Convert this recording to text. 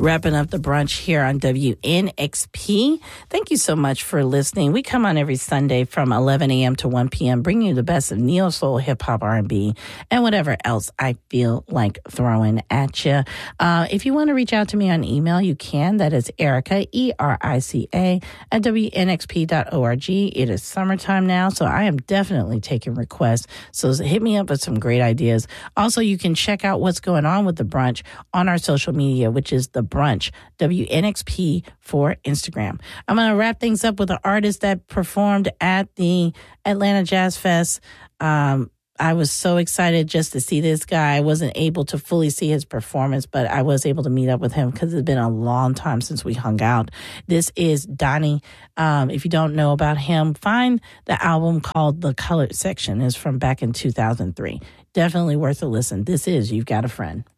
wrapping up the brunch here on WNXP. Thank you so much for listening. We come on every Sunday from 11 a.m. to 1 p.m., bringing you the best of neo soul, hip hop, R&B, and whatever else I feel like throwing at you. If you want to reach out to me on email, you can. That is Erica, ERICA, at WNXP.org. It is summertime now, so I am definitely taking requests. So hit me up with some great ideas. Also, you can check out what's going on with the brunch on our social media, which is The Brunch, WNXP for Instagram. I'm going to wrap things up with an artist that performed at the Atlanta Jazz Fest. I was so excited just to see this guy. I wasn't able to fully see his performance, but I was able to meet up with him because it's been a long time since we hung out. This is Donnie. If you don't know about him, find the album called The Colored Section. It's from back in 2003. Definitely worth a listen. This is You've Got a Friend.